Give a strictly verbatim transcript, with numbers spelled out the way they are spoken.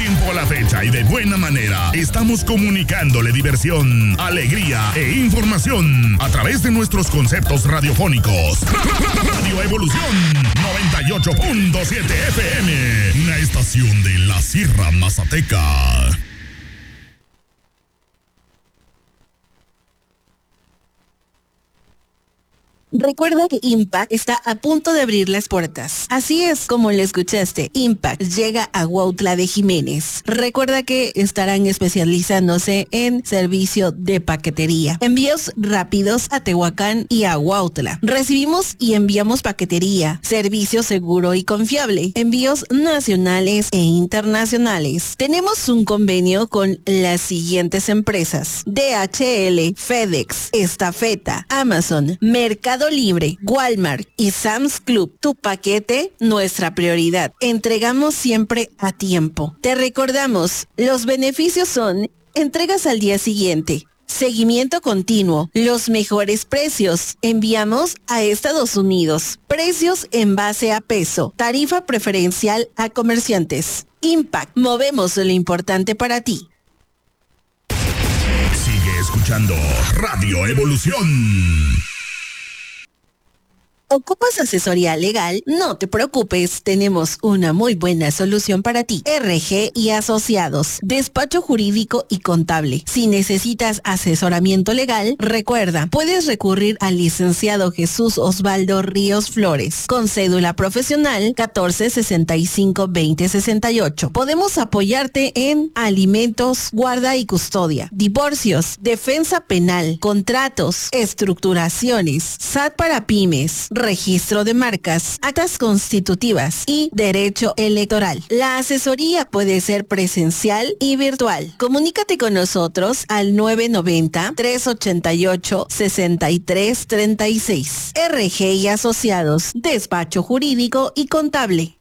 tiempo a la fecha y de buena manera, estamos comunicándole diversión, alegría e información a través de nuestros conceptos radiofónicos. Radio Evolución noventa y ocho punto siete F M, una estación de la Sierra Mazateca. Recuerda que Impact está a punto de abrir las puertas. Así es como lo escuchaste, Impact llega a Huautla de Jiménez. Recuerda que estarán especializándose en servicio de paquetería. Envíos rápidos a Tehuacán y a Huautla. Recibimos y enviamos paquetería, servicio seguro y confiable, envíos nacionales e internacionales. Tenemos un convenio con las siguientes empresas: D H L, FedEx, Estafeta, Amazon, Mercado Libre, Walmart y Sam's Club. Tu paquete, nuestra prioridad. Entregamos siempre a tiempo. Te recordamos, los beneficios son: entregas al día siguiente, seguimiento continuo, los mejores precios, enviamos a Estados Unidos, precios en base a peso, tarifa preferencial a comerciantes. Impact, movemos lo importante para ti. Sigue escuchando Radio Evolución. ¿Ocupas asesoría legal? No te preocupes, tenemos una muy buena solución para ti. R G y Asociados, despacho jurídico y contable. Si necesitas asesoramiento legal, recuerda, puedes recurrir al licenciado Jesús Osvaldo Ríos Flores, con cédula profesional catorce sesenta y cinco veinte sesenta y ocho. Podemos apoyarte en alimentos, guarda y custodia, divorcios, defensa penal, contratos, estructuraciones, S A T para pymes, registro de marcas, actas constitutivas y derecho electoral. La asesoría puede ser presencial y virtual. Comunícate con nosotros al nueve noventa, tres ochenta y ocho, sesenta y tres treinta y seis. R G y Asociados, despacho jurídico y contable.